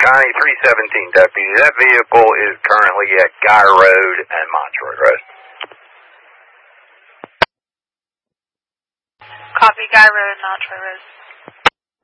Connie 317, deputy. That vehicle is currently at Guy Road and Montroy Road. Copy, Guy Road, Montroy Road.